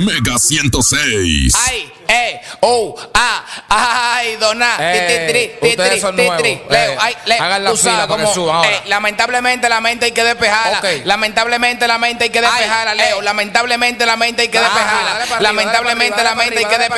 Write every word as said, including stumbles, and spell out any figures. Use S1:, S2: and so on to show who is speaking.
S1: Mega ciento seis.
S2: Ay, eh, oh, ah, ay, dona,
S3: Eh,
S2: ti, ti,
S3: ustedes
S2: ti,
S3: son
S2: ti,
S3: nuevos.
S2: tri,
S3: Eh,
S2: Leo, ay, Leo,
S3: hagan la
S2: tú sabes
S3: fila para que
S2: cómo,
S3: suban ahora.
S2: eh, lamentablemente la mente hay que despejarla.
S3: Ok.
S2: Lamentablemente la mente hay que despejarla,
S3: Ay,
S2: Leo.
S3: eh.
S2: Lamentablemente la mente hay que
S3: Ajá,
S2: despejarla.
S3: dale para arriba,
S2: Lamentablemente
S3: dale
S2: la
S3: para
S2: mente hay
S3: arriba,
S2: que
S3: dale para